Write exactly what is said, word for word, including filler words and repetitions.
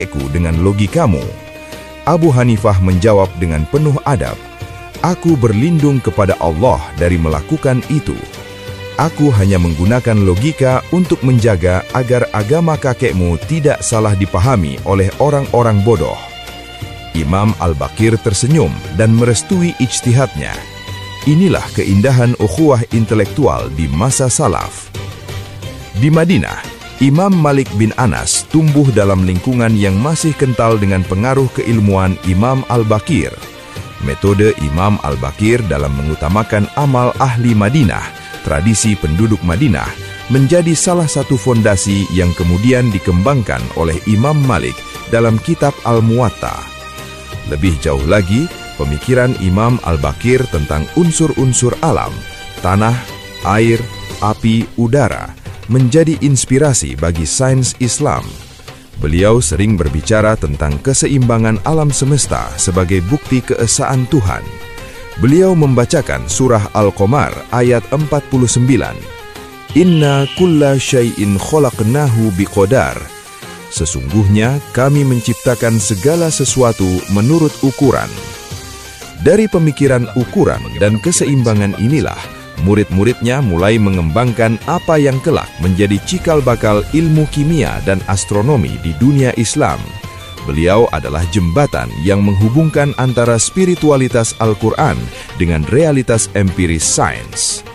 kakekku dengan logikamu?" Abu Hanifah menjawab dengan penuh adab, "Aku berlindung kepada Allah dari melakukan itu. Aku hanya menggunakan logika untuk menjaga agar agama kakekmu tidak salah dipahami oleh orang-orang bodoh." Imam Al-Baqir tersenyum dan merestui ijtihadnya. Inilah keindahan ukhuwah intelektual di masa salaf. Di Madinah, Imam Malik bin Anas tumbuh dalam lingkungan yang masih kental dengan pengaruh keilmuan Imam Al-Baqir. Metode Imam Al-Baqir dalam mengutamakan amal ahli Madinah, tradisi penduduk Madinah, menjadi salah satu fondasi yang kemudian dikembangkan oleh Imam Malik dalam kitab Al-Muwatta. Lebih jauh lagi, pemikiran Imam Al-Baqir tentang unsur-unsur alam, tanah, air, api, udara, menjadi inspirasi bagi sains Islam. Beliau sering berbicara tentang keseimbangan alam semesta sebagai bukti keesaan Tuhan. Beliau membacakan surah Al-Qamar ayat empat puluh sembilan. "Inna kulla syai'in khalaqnahu biqadar." Sesungguhnya kami menciptakan segala sesuatu menurut ukuran. Dari pemikiran ukuran dan keseimbangan inilah, murid-muridnya mulai mengembangkan apa yang kelak menjadi cikal bakal ilmu kimia dan astronomi di dunia Islam. Beliau adalah jembatan yang menghubungkan antara spiritualitas Al-Quran dengan realitas empiris sains.